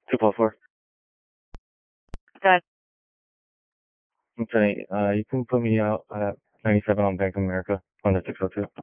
244. Good. Okay, you can put me out at 97 on Bank of America on the 602.